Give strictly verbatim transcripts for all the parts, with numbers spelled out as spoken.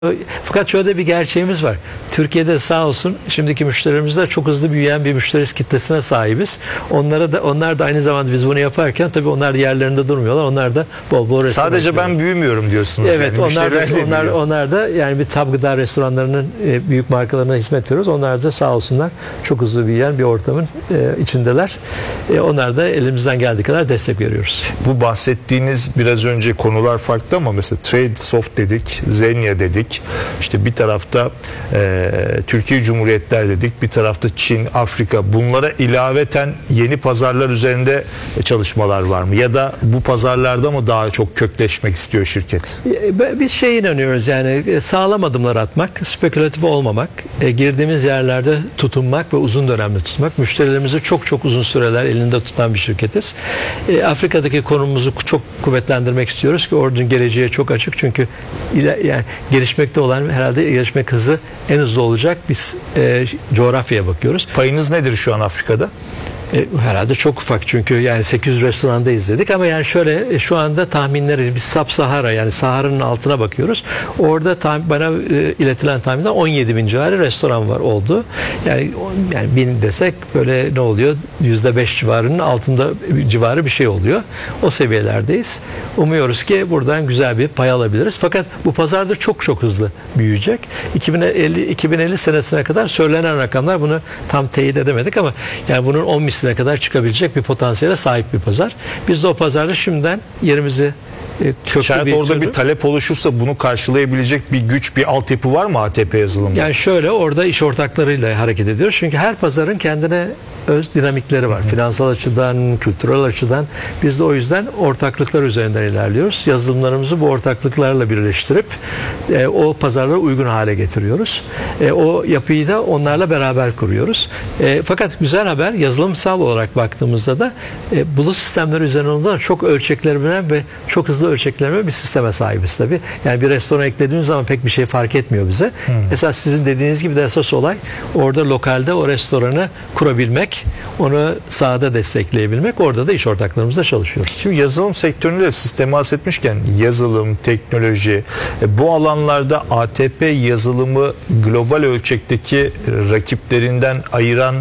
Fakat şöyle bir gerçeğimiz var. Türkiye'de sağ olsun şimdiki müşterilerimizde çok hızlı büyüyen bir müşteri kitlesine sahibiz. Onlara da onlar da aynı zamanda biz bunu yaparken tabii onlar yerlerinde durmuyorlar. Onlar da bol bol restoran. Sadece ben büyümüyorum diyorsunuz. Evet, yani. onlar da, onlar onlar da yani bir tab gıda restoranlarının e, büyük markalarına hizmet veriyoruz. Onlar da sağ olsunlar çok hızlı büyüyen bir ortamın e, içindeler. E, onlar da elimizden geldiği kadar destek veriyoruz. Bu bahsettiğiniz biraz önce konular farklı ama mesela Tradesoft dedik, Zenya dedik. İşte bir tarafta e, Türkiye Cumhuriyetler dedik, bir tarafta Çin, Afrika. Bunlara ilaveten yeni pazarlar üzerinde çalışmalar var mı? Ya da bu pazarlarda mı daha çok kökleşmek istiyor şirket? Biz şeye inanıyoruz, yani sağlam adımlar atmak, spekülatif olmamak, e, girdiğimiz yerlerde tutunmak ve uzun dönemli tutmak. Müşterilerimizi çok çok uzun süreler elinde tutan bir şirketiz. E, Afrika'daki konumumuzu çok kuvvetlendirmek istiyoruz ki ordunun geleceğe çok açık. Çünkü yani gelişmekte olan herhalde gelişmek hızı en hızlı olacak. Biz e, coğrafyaya bakıyoruz. Payınız nedir şu an Afrika'da? E, herhalde çok ufak, çünkü yani sekiz yüz restoranda izledik ama yani şöyle e, şu anda tahminleri biz Sub-Sahara, yani Sahara'nın altına bakıyoruz. Orada tam, bana e, iletilen tahminler on yedi bin civarı restoran var oldu. Yani yani bin desek böyle ne oluyor? yüzde beş civarının altında civarı bir şey oluyor. O seviyelerdeyiz. Umuyoruz ki buradan güzel bir pay alabiliriz. Fakat bu pazarda çok çok hızlı büyüyecek. iki bin elli iki bin elli senesine kadar söylenen rakamlar, bunu tam teyit edemedik ama yani bunun on misli kadar çıkabilecek bir potansiyele sahip bir pazar. Biz de o pazarda şimdiden yerimizi köklü Şayet bir orada türlü, bir talep oluşursa bunu karşılayabilecek bir güç, bir altyapı var mı A T P yazılımda? Yani şöyle, orada iş ortaklarıyla hareket ediyoruz. Çünkü her pazarın kendine öz dinamikleri var. Hı. Finansal açıdan, kültürel açıdan. Biz de o yüzden ortaklıklar üzerinden ilerliyoruz. Yazılımlarımızı bu ortaklıklarla birleştirip e, o pazarlara uygun hale getiriyoruz. E, o yapıyı da onlarla beraber kuruyoruz. E, fakat güzel haber, yazılımsal olarak baktığımızda da e, bulut sistemleri üzerinden çok ölçeklenebilen ve çok hızlı ölçeklenme bir sisteme sahibiz tabii. Yani bir restoran eklediğimiz zaman pek bir şey fark etmiyor bize. Hmm. Esas sizin dediğiniz gibi de esas olay orada lokalde o restoranı kurabilmek, onu sahada destekleyebilmek. Orada da iş ortaklarımızla çalışıyoruz. Şimdi yazılım sektöründe siz temas etmişken yazılım, teknoloji, bu alanlarda A T P yazılımı global ölçekteki rakiplerinden ayıran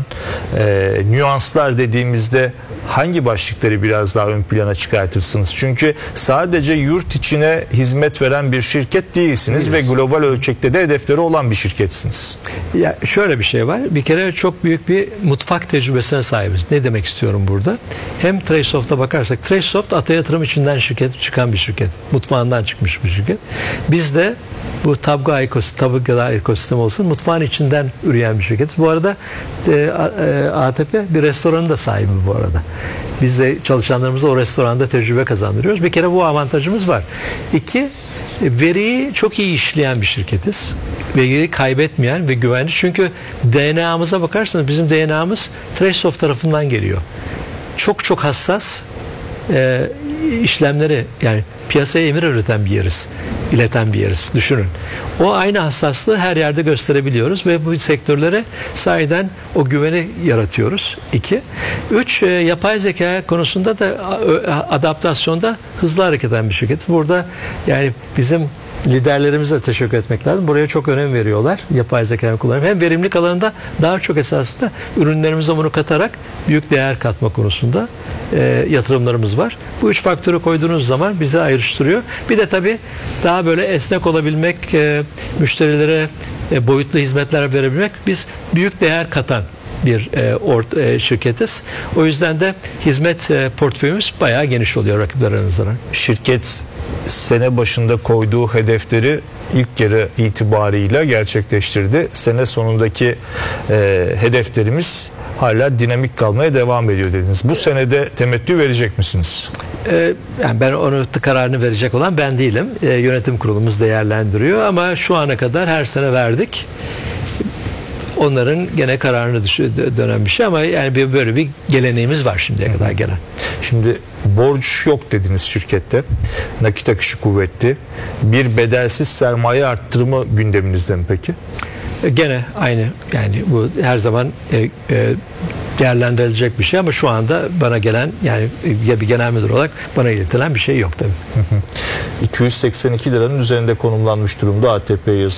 e, nüanslar dediğimizde hangi başlıkları biraz daha ön plana çıkartırsınız? Çünkü sadece yurt içine hizmet veren bir şirket değilsiniz ve global ölçekte de hedefleri olan bir şirketsiniz. Ya şöyle bir şey var. Bir kere çok büyük bir mutfak tecrübesine sahibiz. Ne demek istiyorum burada? Hem Tradesoft'a bakarsak, Tradesoft Ata Yatırım içinden şirket, çıkan bir şirket. Mutfağından çıkmış bir şirket. Biz de bu tabga ekosistemi, tabga ekosistemi olsun, mutfağın içinden üreyen bir şirketiz. Bu arada e, e, A T P bir restoranın da sahibi bu arada. Biz de çalışanlarımıza o restoranda tecrübe kazandırıyoruz. Bir kere bu avantajımız var. İki, veriyi çok iyi işleyen bir şirketiz. Veriyi kaybetmeyen ve güvenli. Çünkü D N A'mıza bakarsanız bizim D N A'mız Tradesoft tarafından geliyor. Çok çok hassas e, işlemleri, yani piyasaya emir üreten bir yeriz. İleten bir yeriz. Düşünün. O aynı hassaslığı her yerde gösterebiliyoruz ve bu sektörlere sahiden o güveni yaratıyoruz. İki. Üç, e, yapay zeka konusunda da adaptasyonda hızlı hareket eden bir şirket. Burada yani bizim liderlerimize teşekkür etmek lazım. Buraya çok önem veriyorlar. Yapay zeka kullanımı. Hem verimlilik alanında daha çok esasında ürünlerimize bunu katarak büyük değer katma konusunda e, yatırımlarımız var. Bu üç faktörü koyduğunuz zaman bizi ayrıştırıyor. Bir de tabii daha böyle esnek olabilmek, e, müşterilere e, boyutlu hizmetler verebilmek, biz büyük değer katan bir e, ort, e, şirketiz. O yüzden de hizmet e, portföyümüz bayağı geniş oluyor rakiplere nazaran. Şirket sene başında koyduğu hedefleri ilk yarı itibarıyla gerçekleştirdi. Sene sonundaki e, hedeflerimiz hala dinamik kalmaya devam ediyor dediniz. Bu senede temettü verecek misiniz? Ee, yani ben onu kararını verecek olan ben değilim. Ee, yönetim kurulumuz değerlendiriyor ama şu ana kadar her sene verdik. Onların gene kararını dönen bir şey ama yani böyle bir geleneğimiz var şimdiye kadar gelen. Şimdi borç yok dediniz şirkette. Nakit akışı kuvvetli. Bir bedelsiz sermaye arttırımı gündeminizde mi peki? Gene aynı, yani bu her zaman e, e, değerlendirilecek bir şey ama şu anda bana gelen, yani bir genel müdür olarak bana iletilen bir şey yok tabii. iki yüz seksen iki liranın üzerinde konumlanmış durumda A T P yazılımı.